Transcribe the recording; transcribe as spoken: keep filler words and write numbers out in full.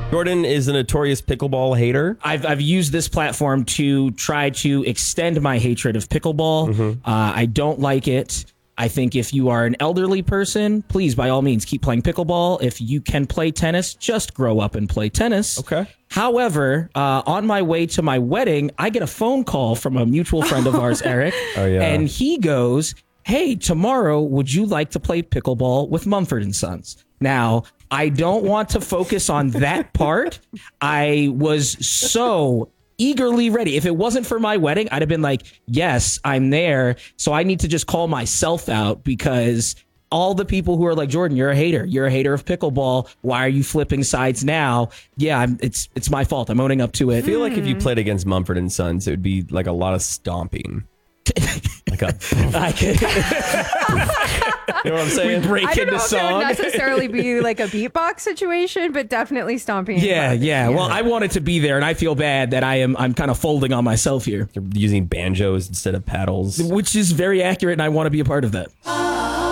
Jordan is a notorious pickleball hater. I've I've used this platform to try to extend my hatred of pickleball. Mm-hmm. Uh, I don't like it. I think if you are an elderly person, please, by all means, keep playing pickleball. If you can play tennis, just grow up and play tennis. Okay. However, uh, on my way to my wedding, I get a phone call from a mutual friend of ours, Eric. Oh, yeah. And he goes, hey, tomorrow, would you like to play pickleball with Mumford and Sons? Now, I don't want to focus on that part. I was so eagerly ready. If it wasn't for my wedding, I'd have been like, yes, I'm there. So I need to just call myself out because all the people who are like, Jordan, you're a hater. You're a hater of pickleball. Why are you flipping sides now? Yeah, I'm, it's it's my fault. I'm owning up to it. I feel like if you played against Mumford and Sons, it would be like a lot of stomping. Like a, I could, you know what I'm saying? we break I don't into know if song. it would necessarily be like a beatbox situation, but definitely stomping. Yeah, yeah. Well, I wanted to be there, and I feel bad that I am. I'm kind of folding on myself here, They're using banjos instead of paddles. which is very accurate, and I want to be a part of that.